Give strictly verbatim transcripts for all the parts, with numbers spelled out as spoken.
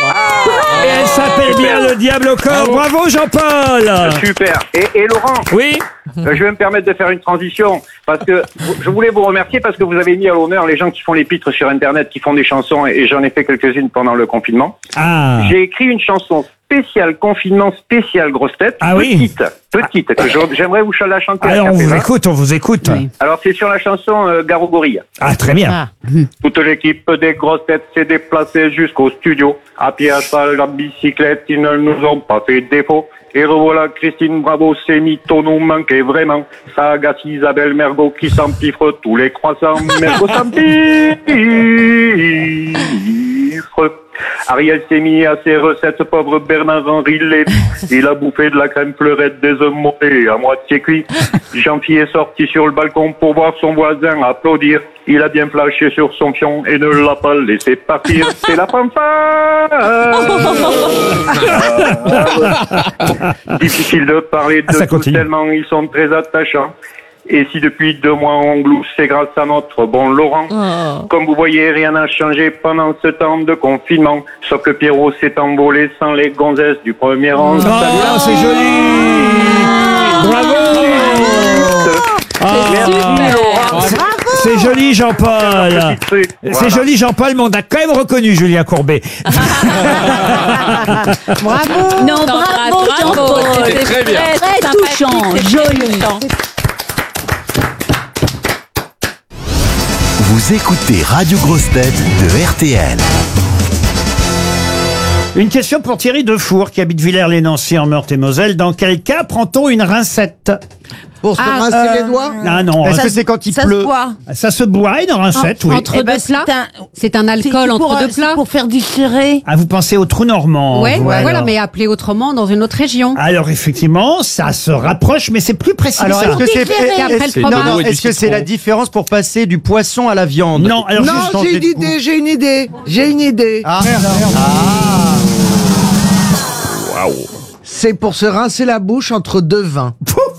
Et elle s'appelle bien le diable au corps. Bravo Jean-Paul. Super. Et, et Laurent, Oui. euh, je vais me permettre de faire une transition parce que je voulais vous remercier parce que vous avez mis à l'honneur les gens qui font les pitres sur Internet, qui font des chansons, et j'en ai fait quelques-unes pendant le confinement. Ah. J'ai écrit une chanson spéciale confinement, spéciale grosse tête, Ah oui. petite, petite, que je- j'aimerais vous la chanter. Alors à on vous cappella. écoute, on vous écoute. Oui. Alors c'est sur la chanson euh, Gare aux gorilles. Ah très bien. Ah. Toute l'équipe des grosses têtes s'est déplacée jusqu'au studio. À pied, à cheval, à bicyclette, ils ne nous ont pas fait défaut. Et revoilà Christine Bravo, ces mythos nous manquaient vraiment. Ça agace Isabelle Mergo qui s'empiffre tous les croissants. Mergo s'empiffre. Ariel s'est mis à ses recettes, pauvre Bernard-Henri Lévy. Il a bouffé de la crème fleurette des œufs mollets à moitié cuits. Jean-Pierre est sorti sur le balcon pour voir son voisin applaudir. Il a bien flashé sur son fion et ne l'a pas laissé partir. C'est la fanfare. Difficile de parler de Ah, ça tout continue. tellement ils sont très attachants. Et si depuis deux mois on glousse, c'est grâce à notre bon Laurent. Comme vous voyez, rien n'a changé pendant ce temps de confinement. Sauf que Pierrot s'est envolé sans les gonzesses du premier rang. Oh, c'est joli. Bravo. Ah, c'est joli Jean-Paul. Petit truc, C'est voilà. joli Jean-Paul, mais on a quand même reconnu Julien Courbet. Bravo. Non, bravo Jean-Paul. C'était très bien. Très touchant, joli. Vous écoutez Radio Grosse Tête de R T L. Une question pour Thierry Defour qui habite Villers-les-Nancy en Meurthe-et-Moselle. Dans quel cas prend-on une rincette? Pour se Ah, rincer euh, les doigts. Ah non, Est-ce ça, que c'est quand il Ça pleut? se boit. ça se boit une rincette, oui. Entre Eh ben, deux plats. c'est un- C'est un c'est alcool pour, entre euh, deux c'est plats. pour faire digérer. Ah, vous pensez au trou normand. Ouais, vous, voilà, alors. mais appelé autrement dans une autre région. Alors effectivement, ça se rapproche, mais c'est plus précis. Alors, que ça. est-ce que c'est Digérer. Et après le est-ce- fromage. non, non, et du est-ce que c'est citron. la différence pour passer du poisson à la viande? Non, alors Non, juste- changer j'ai une de goût. idée, j'ai une idée, j'ai une idée. Ah, C'est pour se rincer la bouche entre deux vins.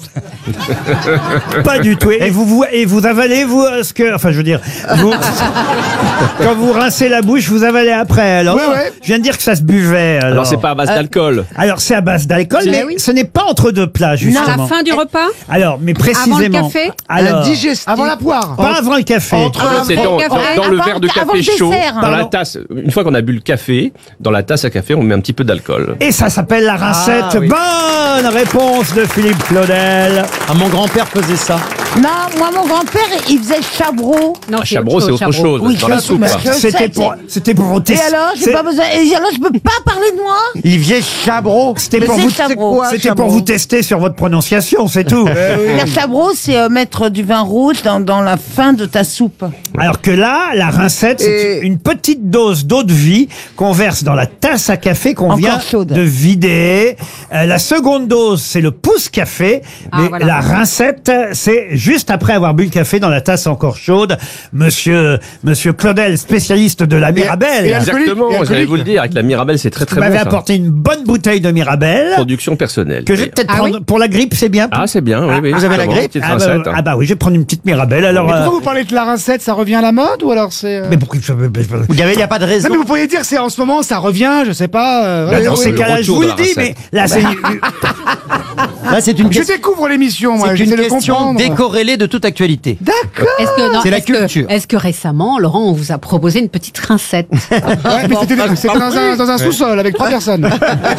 pas du tout. Et vous, vous, et vous avalez, vous, euh, ce que... Enfin, je veux dire, vous, quand vous rincez la bouche, vous avalez après. Alors, Ouais, ouais. je viens de dire que ça se buvait. Alors, Alors c'est pas à base d'alcool. Alors, c'est à base d'alcool, Mais mais oui. ce n'est pas entre deux plats, À justement. la fin du repas. Alors, mais précisément... Avant le café Alors, Un digestif. Avant la poire. pas avant le café. Entre- En fait, c'est dans, café. dans- dans le Avant- verre de avant café le chaud, dessert. dans la Pardon. tasse. Une fois qu'on a bu le café, dans la tasse à café, on met un petit peu d'alcool. Et ça s'appelle la rincette. Ah, oui. Bonne réponse de Philippe Claudel. Ah, mon grand-père faisait ça. Non, moi, mon grand-père, il faisait chabreau. Non, Ah, Chabreau, c'est autre Chabreau. chose. Oui, dans la je- soupe. mais ça. je- C'était sais, pour, c'est- c'était pour vous Et tester. alors, j'ai c'est- pas besoin. Et alors, je peux pas parler de moi. Il faisait chabreau. C'était Mais pour c'est vous, Chabreau. quoi, c'était pour Chabreau vous tester sur votre prononciation, c'est tout. La chabreau, c'est euh, mettre du vin rouge dans, dans la fin de ta soupe. Alors que là, la rincette, c'est Et- une petite dose d'eau de vie qu'on verse dans la tasse à café qu'on Encore vient chaude. de vider. Euh, la seconde dose, c'est le pouce café. Ah, Mais voilà. la rincette, c'est juste après avoir bu le café dans la tasse encore chaude. Monsieur, monsieur Claudel, spécialiste de la Mirabelle. et alcoolique, Exactement, et j'allais alcoolique. vous le dire. Avec la Mirabelle, c'est très Vous très bon. m'avez ça. apporté une bonne bouteille de Mirabelle. Production personnelle. Que je vais peut-être Ah prendre oui pour la grippe, c'est bien. Ah, c'est bien, oui, oui. vous avez la Comment, grippe petite Ah bah, rincette. ah bah oui, je vais prendre une petite Mirabelle. Alors, Mais euh, pourquoi vous parlez de la rincette? Ça revient à la mode ou alors c'est... euh mais pourquoi je- Vous avez, il n'y a pas de raison. Non mais vous pourriez dire c'est en ce moment ça revient, je sais pas. euh, Bah, ouais, dans ouais, ces ouais. cas-là, je retour vous de le la dis, mais recette. là, c'est Là, c'est une, Je question- découvre l'émission, moi. c'est J'essaie une de question comprendre. décorrélée de toute actualité. D'accord. Est-ce que, non, C'est la est-ce que- culture. Est-ce que récemment, Laurent, on vous a proposé une petite rincette? Ouais, mais c'était c'était dans un, dans un sous-sol avec trois personnes.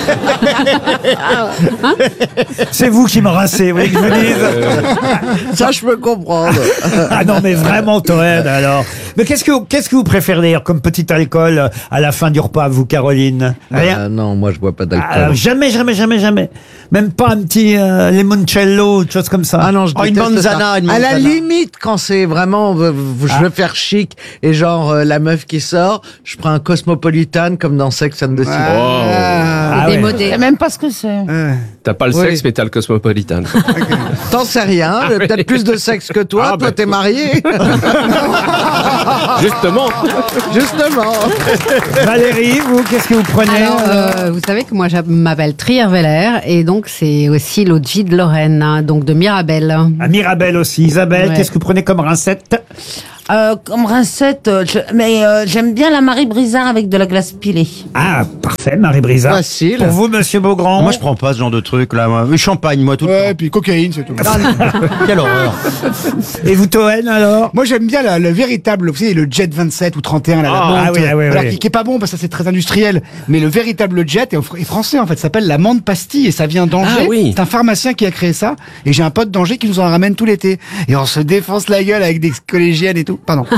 c'est vous qui me rincez, vous voulez que je vous dise Ça, je peux comprendre. Ah non, mais vraiment, Toen, alors. Mais qu'est-ce que, qu'est-ce que vous préférez d'ailleurs comme petit alcool euh, à la fin du repas, vous, Caroline? Rien. Ah, non, moi, je bois pas d'alcool. Ah, jamais, jamais, jamais, jamais. Même pas un petit euh, limoncello, une chose comme ça. Ah non, je Oh, une déteste manzana, ça. une À la manzana. limite, quand c'est vraiment, euh, je veux faire chic et genre euh, la meuf qui sort, je prends un Cosmopolitan comme dans Sex and the City. Ah C'est ouais. démodé. Je sais même pas ce que c'est. T'as pas le Oui. sexe, mais t'as le cosmopolitan. T'en sais rien, j'ai peut-être plus de sexe que toi. Ah, toi, bah, t'es marié. Justement. Justement. Valérie, vous, qu'est-ce que vous prenez Alors, euh, vous savez que moi, je m'appelle Trierweiler et donc c'est aussi l'O G de Lorraine, hein, donc de Mirabelle. À Mirabelle aussi. Isabelle, Ouais. qu'est-ce que vous prenez comme rincette? Euh, comme rincette, euh, je- mais euh, j'aime bien la Marie Brizard avec de la glace pilée. Ah, parfait, Marie Brizard. Facile. Pour vous, monsieur Beaugrand. Moi, je prends pas ce genre de truc, là. Moi. Champagne, moi, tout le Ouais, puis cocaïne, c'est tout. temps. Quelle horreur. Et vous, Toen, alors? Moi, j'aime bien la- le véritable, vous savez, le Jet vingt-sept ou trente et un, là, la Ah, menthe, ah oui, ah oui, alors, oui. Qui, qui est pas bon parce que ça c'est très industriel. Mais le véritable Jet est, est français en fait, ça s'appelle la menthe pastille et ça vient d'Angers. Ah oui. C'est un pharmacien qui a créé ça. Et j'ai un pote d'Angers qui nous en ramène tout l'été. Et on se défonce la gueule avec des collégiennes et tout. Pardon.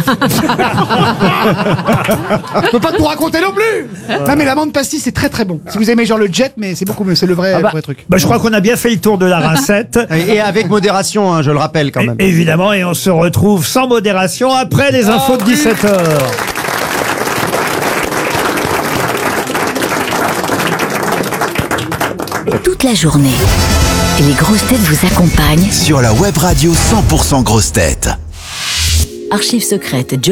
Je peux pas tout raconter non plus. Non mais la menthe pastille c'est très très bon. Si vous aimez genre le Jet, mais c'est beaucoup mieux, c'est le vrai, Ah bah, vrai truc. bah, je crois qu'on a bien fait le tour de la rincette. Et et avec modération, hein, je le rappelle quand même. Et- évidemment, et on se retrouve sans modération après les infos de dix-sept heures. Toute la journée, les grosses têtes vous accompagnent. Sur la web radio cent pour cent grosses têtes. Archives secrètes.